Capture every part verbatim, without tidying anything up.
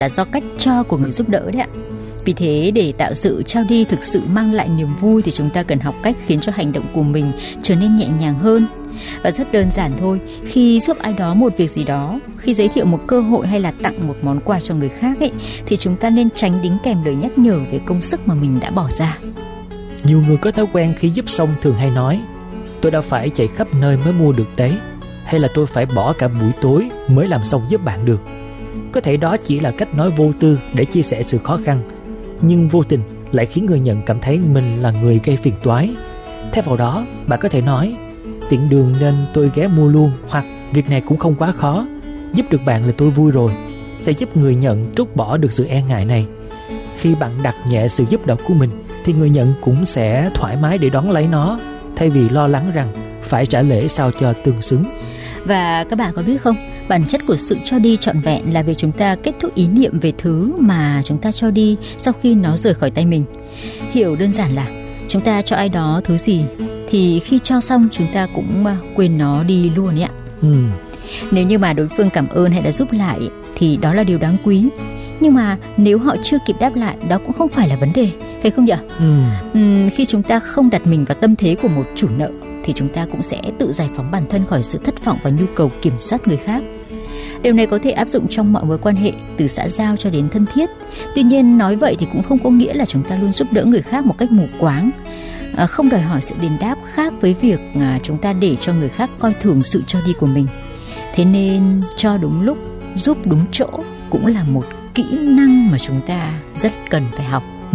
là do cách cho của người giúp đỡ đấy ạ. Vì thế để tạo sự trao đi thực sự mang lại niềm vui thì chúng ta cần học cách khiến cho hành động của mình trở nên nhẹ nhàng hơn. Và rất đơn giản thôi, khi giúp ai đó một việc gì đó, khi giới thiệu một cơ hội hay là tặng một món quà cho người khác ấy, thì chúng ta nên tránh đính kèm lời nhắc nhở về công sức mà mình đã bỏ ra. Nhiều người có thói quen khi giúp xong thường hay nói: tôi đã phải chạy khắp nơi mới mua được đấy, hay là tôi phải bỏ cả buổi tối mới làm xong giúp bạn được. Có thể đó chỉ là cách nói vô tư để chia sẻ sự khó khăn, nhưng vô tình lại khiến người nhận cảm thấy mình là người gây phiền toái. Thay vào đó, bạn có thể nói: tiện đường nên tôi ghé mua luôn, hoặc việc này cũng không quá khó, giúp được bạn là tôi vui rồi. Sẽ giúp người nhận trút bỏ được sự e ngại này. Khi bạn đặt nhẹ sự giúp đỡ của mình thì người nhận cũng sẽ thoải mái để đón lấy nó, thay vì lo lắng rằng phải trả lễ sao cho tương xứng. Và các bạn có biết không, bản chất của sự cho đi trọn vẹn là việc chúng ta kết thúc ý niệm về thứ mà chúng ta cho đi sau khi nó rời khỏi tay mình. Hiểu đơn giản là chúng ta cho ai đó thứ gì thì khi cho xong chúng ta cũng quên nó đi luôn ấy ạ. ừ. Nếu như mà đối phương cảm ơn hay là giúp lại thì đó là điều đáng quý. Nhưng mà nếu họ chưa kịp đáp lại, đó cũng không phải là vấn đề, phải không nhỉ? ừ. Uhm, khi chúng ta không đặt mình vào tâm thế của một chủ nợ thì chúng ta cũng sẽ tự giải phóng bản thân khỏi sự thất vọng và nhu cầu kiểm soát người khác. Điều này có thể áp dụng trong mọi mối quan hệ, từ xã giao cho đến thân thiết. Tuy nhiên, nói vậy thì cũng không có nghĩa là chúng ta luôn giúp đỡ người khác một cách mù quáng, à, không đòi hỏi sự đền đáp khác với việc à, chúng ta để cho người khác coi thường sự cho đi của mình. Thế nên cho đúng lúc, giúp đúng chỗ cũng là một kỹ năng mà chúng ta rất cần phải học. ừ.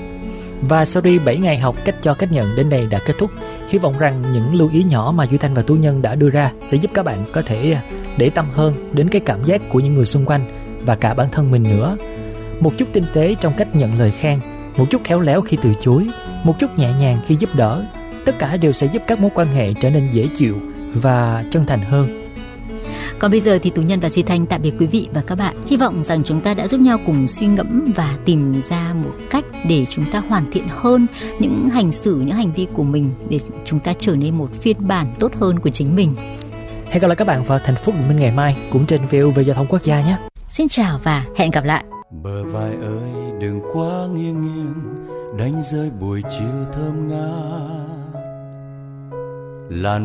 Và sau đi bảy ngày học cách cho cách nhận đến đây đã kết thúc. Hy vọng rằng những lưu ý nhỏ mà Duy Thanh và Tú Nhân đã đưa ra sẽ giúp các bạn có thể để tâm hơn đến cái cảm giác của những người xung quanh và cả bản thân mình nữa. Một chút tinh tế trong cách nhận lời khen, một chút khéo léo khi từ chối, một chút nhẹ nhàng khi giúp đỡ, tất cả đều sẽ giúp các mối quan hệ trở nên dễ chịu và chân thành hơn. Còn bây giờ thì Tú Nhân và Duy Thanh tạm biệt quý vị và các bạn. Hy vọng rằng chúng ta đã giúp nhau cùng suy ngẫm và tìm ra một cách để chúng ta hoàn thiện hơn những hành xử, những hành vi của mình, để chúng ta trở nên một phiên bản tốt hơn của chính mình. Hẹn gặp lại các bạn vào Thành phố Bình Minh ngày mai, cũng trên vê o vê Giao thông Quốc gia nhé. Xin chào và hẹn gặp lại. Bờ vai ơi đừng quá nghiêng nghiêng, đánh rơi buổi chiều thơm ngát. Làn